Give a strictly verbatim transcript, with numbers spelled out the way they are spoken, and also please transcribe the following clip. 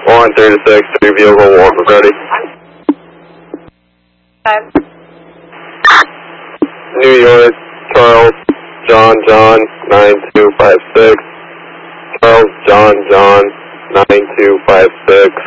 one three to six, three vehicle, one ready. Five. New York, Charles, John, John, nine two five six. Charles, John, John, nine two five six.